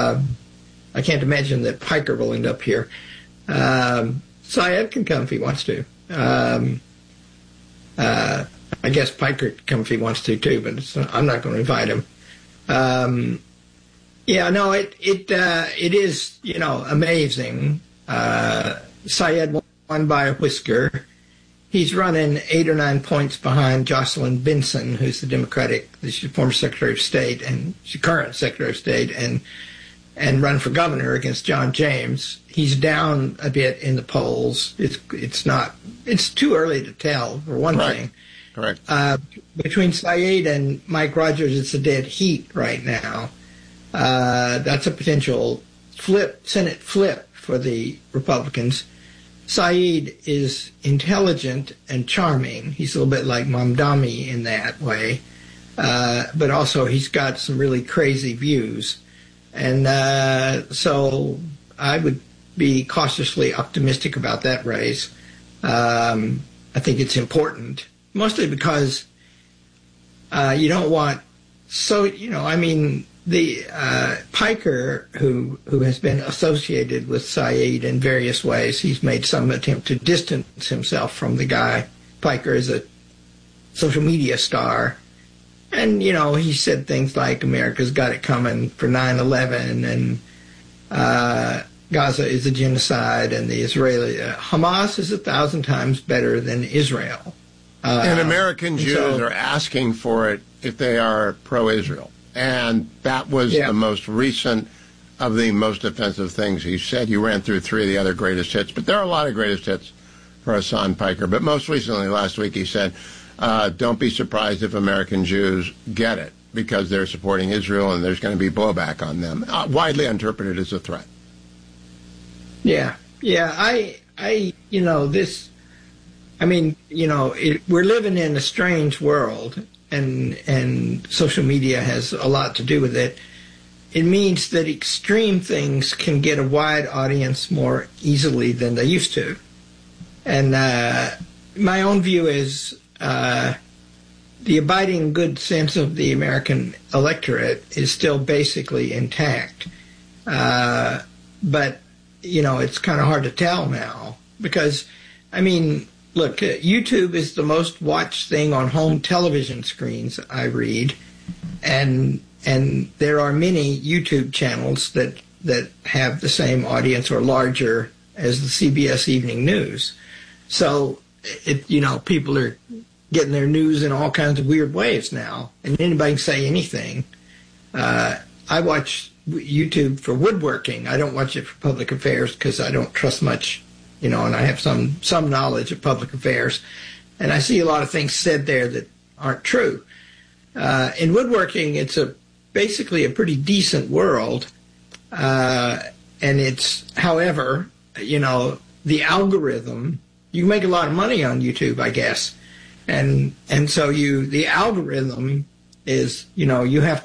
I can't imagine that Piker will end up here. Syed can come if he wants to. I guess Piker can come if he wants to too, but I'm not going to invite him. It is, amazing. Syed won by a whisker. He's running 8 or 9 points behind Jocelyn Benson, who's the former Secretary of State and she's current Secretary of State, and run for governor against John James. He's down a bit in the polls. It's too early to tell, for one thing. Correct. Between Syed and Mike Rogers, it's a dead heat right now. That's a potential Senate flip for the Republicans. Syed is intelligent and charming. He's a little bit like Mamdani in that way. But also he's got some really crazy views. And so I would be cautiously optimistic about that race. I think it's important, mostly because you don't want the Piker, who has been associated with Syed in various ways, he's made some attempt to distance himself from the guy. Piker is a social media star. And, he said things like America's got it coming for 9/11 and Gaza is a genocide and the Israeli Hamas is 1,000 times better than Israel. And American Jews are asking for it if they are pro-Israel. And that was the most recent of the most offensive things he said. You ran through 3 of the other greatest hits, but there are a lot of greatest hits for Hassan Piker. But most recently, last week, he said, don't be surprised if American Jews get it because they're supporting Israel and there's going to be blowback on them. Widely interpreted as a threat. Yeah. We're living in a strange world. And social media has a lot to do with it. It means that extreme things can get a wide audience more easily than they used to. And my own view is the abiding good sense of the American electorate is still basically intact. But, it's kind of hard to tell now because, look, YouTube is the most watched thing on home television screens, I read, and there are many YouTube channels that have the same audience or larger as the CBS Evening News. So, people are getting their news in all kinds of weird ways now, and anybody can say anything. I watch YouTube for woodworking. I don't watch it for public affairs because I don't trust much. And I have some knowledge of public affairs, and I see a lot of things said there that aren't true. In woodworking, it's basically a pretty decent world, and it's, however, the algorithm. You can make a lot of money on YouTube, I guess, and so the algorithm is, you have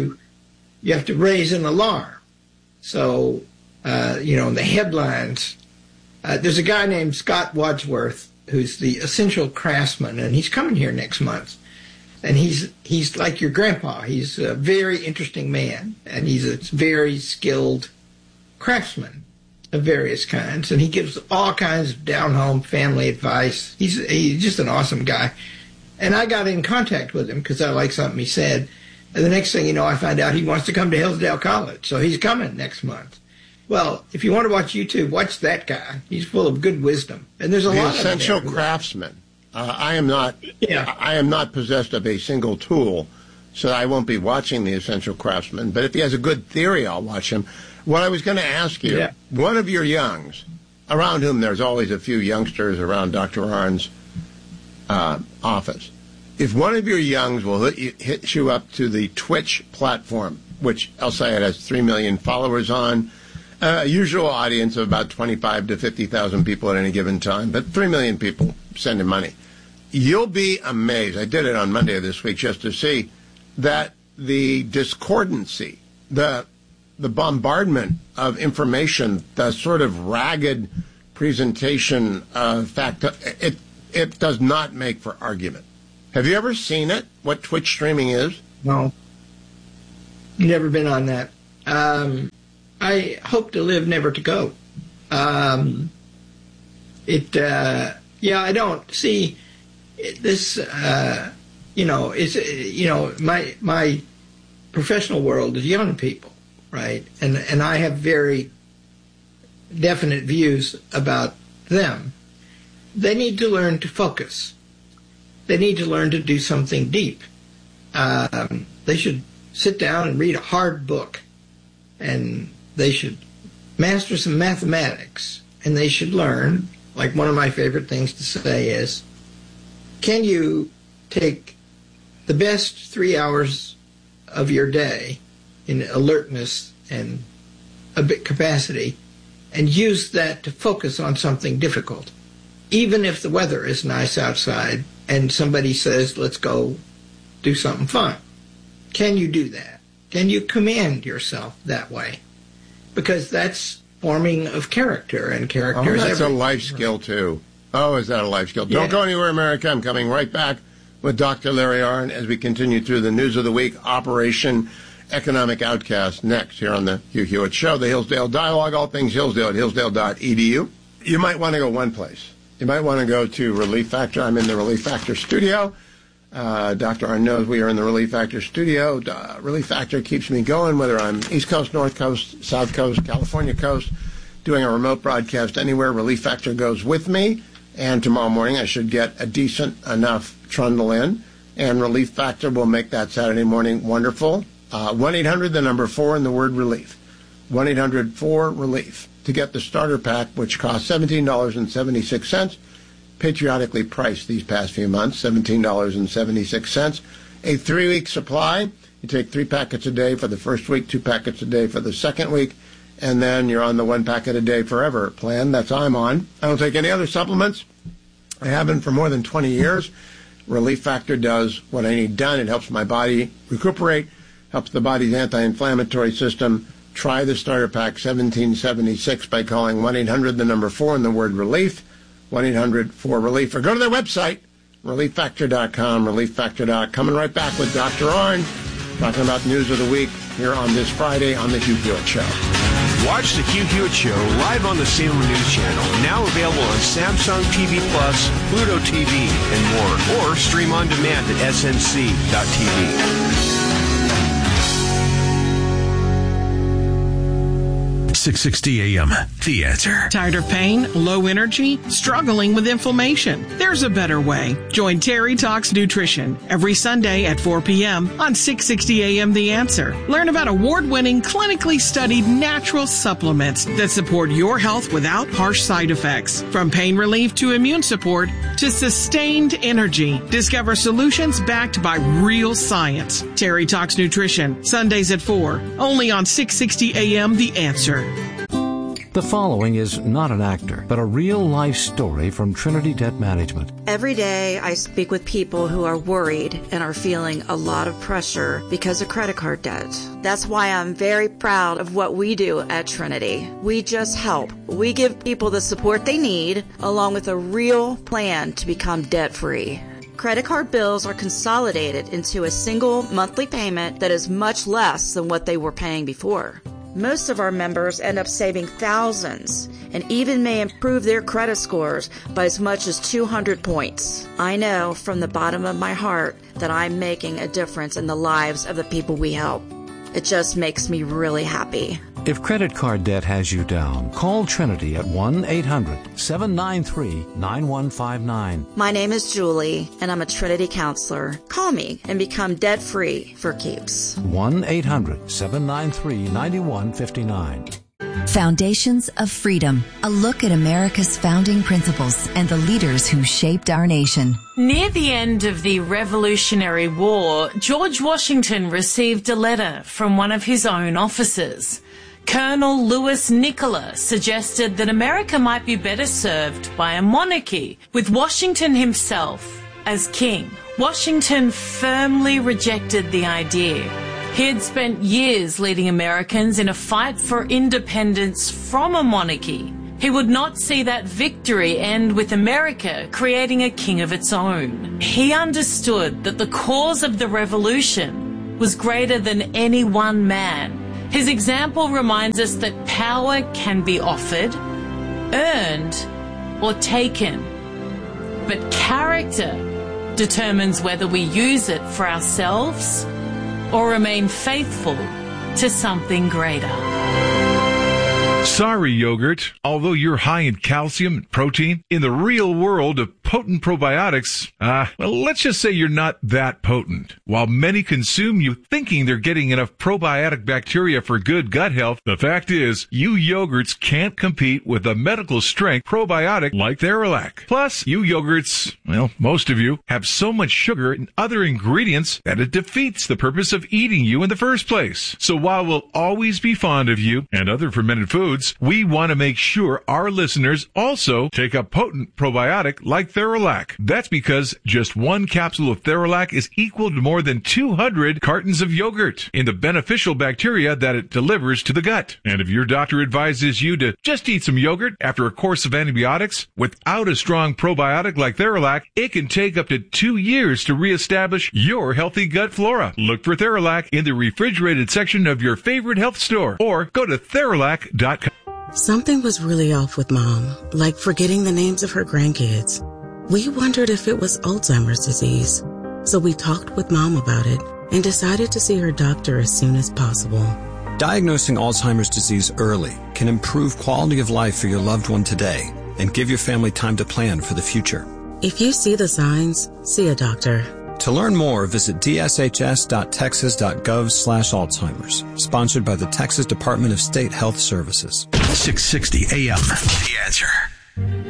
to raise an alarm. So, the headlines. There's a guy named Scott Wadsworth who's the Essential Craftsman, and he's coming here next month. And he's like your grandpa. He's a very interesting man, and he's a very skilled craftsman of various kinds. And he gives all kinds of down-home family advice. He's just an awesome guy. And I got in contact with him because I liked something he said. And the next thing you know, I find out he wants to come to Hillsdale College. So he's coming next month. Well, if you want to watch YouTube, watch that guy. He's full of good wisdom, and there's a lot of Essential Craftsman. I am not possessed of a single tool, so I won't be watching the Essential Craftsman. But if he has a good theory, I'll watch him. What I was going to ask you, one of your youngs, around whom there's always a few youngsters around Dr. Arndt's office, if one of your youngs will hit you up to the Twitch platform, which El Sayed has 3 million followers on. Usual audience of about 25 to 50,000 people at any given time, but 3 million people sending money. You'll be amazed. I did it on Monday of this week just to see that the discordancy, the bombardment of information, the sort of ragged presentation of fact, it does not make for argument. Have you ever seen it, what Twitch streaming is? No. Never been on that. I hope to live never to go. I don't see this, my professional world is young people, right? And I have very definite views about them. They need to learn to focus. They need to learn to do something deep. They should sit down and read a hard book, and they should master some mathematics, and they should learn, like one of my favorite things to say is, can you take the best 3 hours of your day in alertness and a bit capacity and use that to focus on something difficult, even if the weather is nice outside and somebody says, let's go do something fun? Can you do that? Can you command yourself that way? Because that's forming of character, and character is that's everything. A life skill, too. Oh, is that a life skill? Yeah. Don't go anywhere, America. I'm coming right back with Dr. Larry Arnn as we continue through the news of the week, Operation Economic Outcast, next here on the Hugh Hewitt Show, the Hillsdale Dialogue, all things Hillsdale at hillsdale.edu. You might want to go one place. You might want to go to Relief Factor. I'm in the Relief Factor studio. Dr. Arnn knows we are in the Relief Factor studio. Relief Factor keeps me going, whether I'm East Coast, North Coast, South Coast, California Coast, doing a remote broadcast anywhere. Relief Factor goes with me, and tomorrow morning I should get a decent enough trundle in, and Relief Factor will make that Saturday morning wonderful. 1-800, the number 4, and the word relief. 1-800-4-RELIEF to get the starter pack, which costs $17.76. Patriotically priced these past few months, $17.76. A 3-week supply. You take 3 packets a day for the first week, 2 packets a day for the second week, and then you're on the 1 packet a day forever plan. That's I'm on. I don't take any other supplements. I haven't for more than 20 years. Relief Factor does what I need done. It helps my body recuperate, helps the body's anti-inflammatory system. Try the starter pack, $17.76, by calling 1-800, the number 4, and the word relief. 1-800-4-RELIEF, or go to their website, relieffactor.com, relieffactor.com. Coming right back with Dr. Arnn, talking about news of the week here on this Friday on the Hugh Hewitt Show. Watch the Hugh Hewitt Show live on the Salem News Channel, now available on Samsung TV Plus, Pluto TV, and more, or stream on demand at snc.tv. 660 AM, The Answer. Tired of pain, low energy, struggling with inflammation? There's a better way. Join Terry Talks Nutrition every Sunday at 4 p.m. on 660 AM, The Answer. Learn about award-winning, clinically studied natural supplements that support your health without harsh side effects. From pain relief to immune support to sustained energy. Discover solutions backed by real science. Terry Talks Nutrition, Sundays at 4, only on 660 AM, The Answer. The following is not an actor, but a real-life story from Trinity Debt Management. Every day I speak with people who are worried and are feeling a lot of pressure because of credit card debt. That's why I'm very proud of what we do at Trinity. We just help. We give people the support they need, along with a real plan to become debt-free. Credit card bills are consolidated into a single monthly payment that is much less than what they were paying before. Most of our members end up saving thousands and even may improve their credit scores by as much as 200 points. I know from the bottom of my heart that I'm making a difference in the lives of the people we help. It just makes me really happy. If credit card debt has you down, call Trinity at 1-800-793-9159. My name is Julie, and I'm a Trinity counselor. Call me and become debt-free for keeps. 1-800-793-9159. Foundations of Freedom, a look at America's founding principles and the leaders who shaped our nation. Near the end of the Revolutionary War, George Washington received a letter from one of his own officers. Colonel Louis Nicola suggested that America might be better served by a monarchy, with Washington himself as king. Washington firmly rejected the idea. He had spent years leading Americans in a fight for independence from a monarchy. He would not see that victory end with America creating a king of its own. He understood that the cause of the revolution was greater than any one man. His example reminds us that power can be offered, earned, or taken. But character determines whether we use it for ourselves or remain faithful to something greater. Sorry, yogurt. Although you're high in calcium and protein, in the real world of potent probiotics, let's just say you're not that potent. While many consume you thinking they're getting enough probiotic bacteria for good gut health, the fact is, you yogurts can't compete with a medical strength probiotic like Theralac. Plus, you yogurts, most of you, have so much sugar and other ingredients that it defeats the purpose of eating you in the first place. So while we'll always be fond of you and other fermented foods, we want to make sure our listeners also take a potent probiotic like Theralac. That's because just one capsule of Theralac is equal to more than 200 cartons of yogurt in the beneficial bacteria that it delivers to the gut. And if your doctor advises you to just eat some yogurt after a course of antibiotics without a strong probiotic like Theralac, it can take up to 2 years to reestablish your healthy gut flora. Look for Theralac in the refrigerated section of your favorite health store or go to Theralac.com. Something was really off with Mom, like forgetting the names of her grandkids. We wondered if it was Alzheimer's disease. So we talked with Mom about it and decided to see her doctor as soon as possible. Diagnosing Alzheimer's disease early can improve quality of life for your loved one today and give your family time to plan for the future. If you see the signs, see a doctor. To learn more, visit dshs.texas.gov/Alzheimer's. Sponsored by the Texas Department of State Health Services. 660 AM. The Answer.